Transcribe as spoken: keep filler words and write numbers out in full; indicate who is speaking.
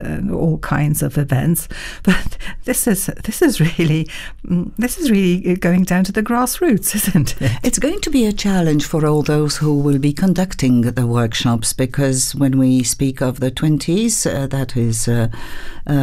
Speaker 1: uh, all kinds of events. But this is this is really this is really going down to the grassroots, isn't it?
Speaker 2: It's going to be a challenge for all those who will be conducting the workshops, because when we speak of the twenties, uh, that is uh, uh,